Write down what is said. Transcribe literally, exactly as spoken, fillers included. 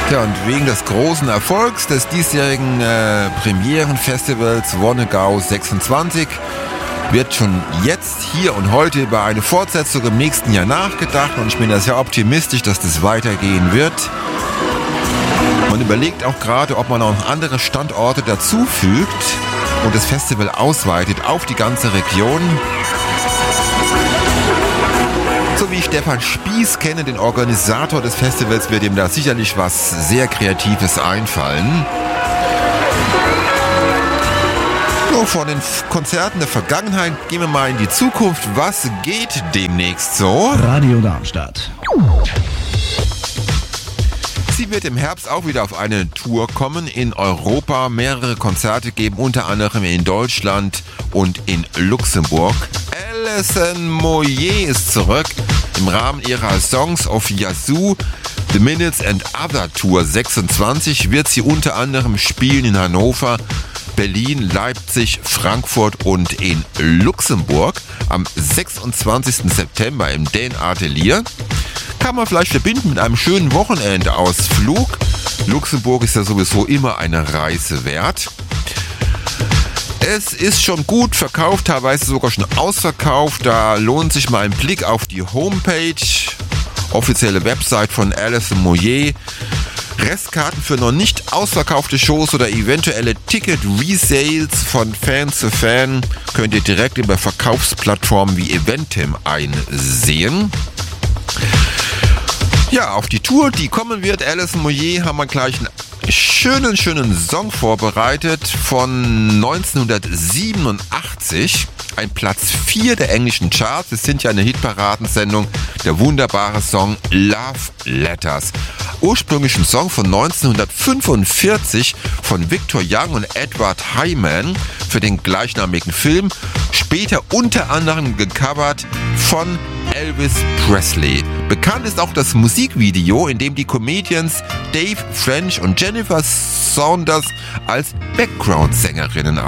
Ja, und wegen des großen Erfolgs des diesjährigen äh, Premierenfestivals Wonnegau sechsundzwanzig wird schon jetzt, hier und heute über eine Fortsetzung im nächsten Jahr nachgedacht und ich bin da sehr optimistisch, dass das weitergehen wird. Man überlegt auch gerade, ob man auch andere Standorte dazufügt und das Festival ausweitet auf die ganze Region. So wie ich Stefan Spieß kenne, den Organisator des Festivals, wird ihm da sicherlich was sehr Kreatives einfallen. So, von den Konzerten der Vergangenheit gehen wir mal in die Zukunft. Was geht demnächst so? Radio Darmstadt. Sie wird im Herbst auch wieder auf eine Tour kommen, in Europa mehrere Konzerte geben, unter anderem in Deutschland und in Luxemburg. Alison Moyet ist zurück im Rahmen ihrer Songs of Yazoo, The Minutes and Other Tour sechsundzwanzig wird sie unter anderem spielen in Hannover, Berlin, Leipzig, Frankfurt und in Luxemburg am sechsundzwanzigsten September im Dan Atelier. Kann man vielleicht verbinden mit einem schönen Wochenendausflug. Luxemburg ist ja sowieso immer eine Reise wert. Es ist schon gut verkauft, teilweise sogar schon ausverkauft. Da lohnt sich mal ein Blick auf die Homepage, offizielle Website von Alison Moyet. Restkarten für noch nicht ausverkaufte Shows oder eventuelle Ticket-Resales von Fan zu Fan könnt ihr direkt über Verkaufsplattformen wie Eventim einsehen. Ja, auf die Tour, die kommen wird, Alison Moyet, haben wir gleich einen schönen, schönen Song vorbereitet von neunzehnhundertsiebenundachtzig. Ein Platz vier der englischen Charts. Es sind ja eine Hitparadensendung. Der wunderbare Song Love Letters. Ursprünglich ein Song von neunzehnhundertfünfundvierzig von Victor Young und Edward Hyman für den gleichnamigen Film. Später unter anderem gecovert von Elvis Presley. Bekannt ist auch das Musikvideo, in dem die Comedians Dave French und Jennifer Saunders als Background-Sängerinnen